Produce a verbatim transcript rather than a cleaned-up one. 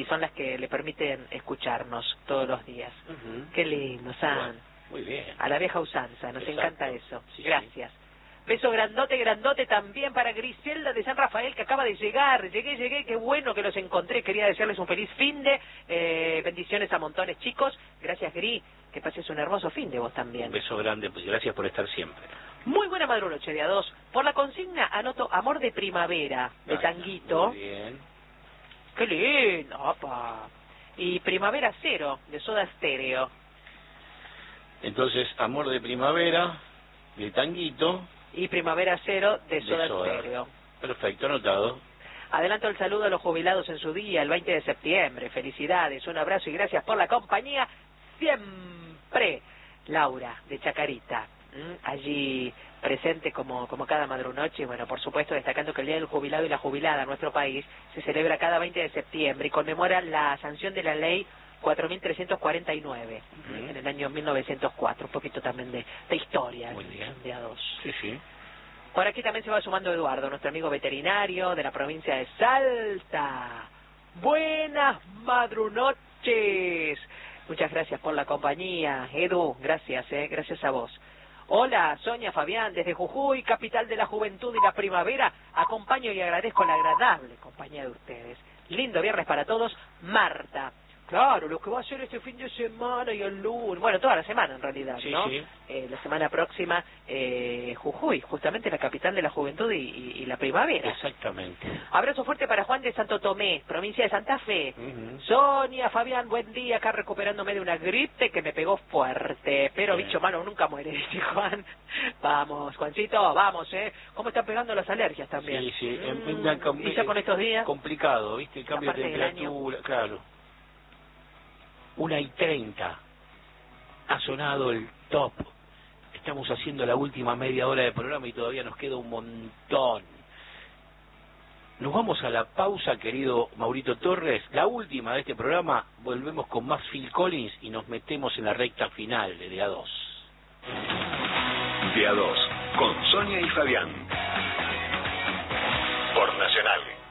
y son las que le permiten escucharnos todos los días. Uh-huh. Qué lindo, San. Bueno, muy bien. A la vieja usanza, nos Exacto. encanta eso. Sí, gracias. Sí. Beso grandote, grandote también para Griselda de San Rafael, que acaba de llegar. Llegué, llegué, qué bueno que los encontré. Quería desearles un feliz finde. Eh, bendiciones a montones, chicos. Gracias, Gris. Que pases un hermoso finde vos también. Un beso grande, pues gracias por estar siempre. Muy buena madrunoche de a dos. Por la consigna anoto Amor de Primavera, de Ay, Tanguito. Muy bien. Qué lindo, opa. Y Primavera Cero, de Soda Stereo. Entonces, Amor de Primavera, de Tanguito. Y Primavera Cero, de Soda, de Soda. Stereo. Perfecto, anotado. Adelanto el saludo a los jubilados en su día, el veinte de septiembre. Felicidades, un abrazo y gracias por la compañía. Siempre. Laura, de Chacarita. ¿Mm? Allí presente como, como cada madrunoche. Bueno, por supuesto, destacando que el Día del Jubilado y la Jubilada en nuestro país se celebra cada veinte de septiembre y conmemora la sanción de la ley cuatro mil trescientos cuarenta y nueve, uh-huh. en el año mil novecientos cuatro. Un poquito también de, de historia. Muy bien. De a dos. Sí, sí. Por aquí también se va sumando Eduardo, nuestro amigo veterinario de la provincia de Salta. Buenas madrunoches. Muchas gracias por la compañía, Edu. Gracias, eh, gracias a vos. Hola, Sonia Fabián, desde Jujuy, capital de la juventud y la primavera. Acompaño y agradezco la agradable compañía de ustedes. Lindo viernes para todos. Marta. Claro, lo que va a hacer este fin de semana y el lunes, bueno, toda la semana en realidad, sí, ¿no? Sí. Eh, la semana próxima, eh, Jujuy, justamente la capital de la juventud y, y, y la primavera. Exactamente. Abrazo fuerte para Juan de Santo Tomé, provincia de Santa Fe. Uh-huh. Sonia, Fabián, buen día, acá recuperándome de una gripe que me pegó fuerte, pero Bien. bicho malo nunca muere, dice Juan. Vamos, Juancito, vamos, ¿eh? ¿Cómo están pegando las alergias también? Sí, sí. Mm, En, en, y ya con estos días. Complicado, ¿viste? El cambio de temperatura, claro. Una y treinta. Ha sonado el top. Estamos haciendo la última media hora de programa y todavía nos queda un montón. Nos vamos a la pausa, querido Maurito Torres. La última de este programa. Volvemos con más Phil Collins y nos metemos en la recta final de De A dos. De A dos, con Sonia y Fabián. Por Nacional.